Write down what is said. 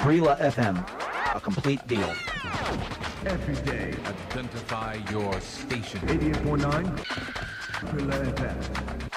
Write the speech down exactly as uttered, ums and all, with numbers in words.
Aprila F M, a complete deal. Every day. Identify your station. eighty-eight point nine Aprila F M.